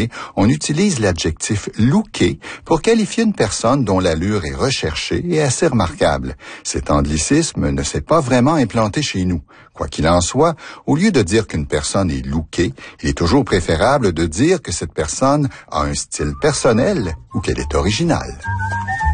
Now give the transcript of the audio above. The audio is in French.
anglais, on utilise l'adjectif « looké » pour qualifier une personne dont l'allure est recherchée et assez remarquable. Cet anglicisme ne s'est pas vraiment implanté chez nous. Quoi qu'il en soit, au lieu de dire qu'une personne est lookée, il est toujours préférable de dire que cette personne a un style personnel ou qu'elle est originale.